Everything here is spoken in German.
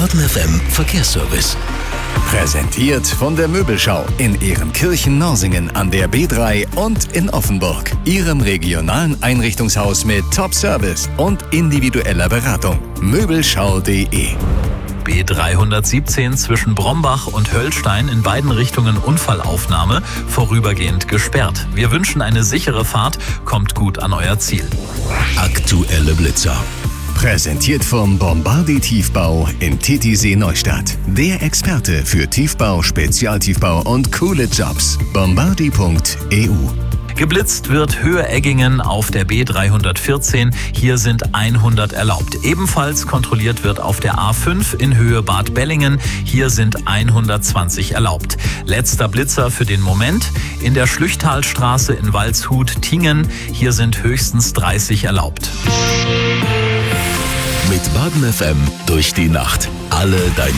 Baden FM Verkehrsservice. Präsentiert von der Möbelschau in Ehrenkirchen-Norsingen an der B3 und in Offenburg. Ihrem regionalen Einrichtungshaus mit Top-Service und individueller Beratung. Möbelschau.de. B317 zwischen Brombach und Höllstein in beiden Richtungen Unfallaufnahme, vorübergehend gesperrt. Wir wünschen eine sichere Fahrt, kommt gut an euer Ziel. Aktuelle Blitzer. Präsentiert vom Bombardi Tiefbau in Titisee Neustadt. Der Experte für Tiefbau, Spezialtiefbau und coole Jobs. Bombardi.eu. Geblitzt wird Höhe-Eggingen auf der B314. Hier sind 100 erlaubt. Ebenfalls kontrolliert wird auf der A5 in Höhe Bad Bellingen. Hier sind 120 erlaubt. Letzter Blitzer für den Moment. In der Schlüchtalstraße in Waldshut-Tingen. Hier sind höchstens 30 erlaubt. Mit Baden FM durch die Nacht. Alle deine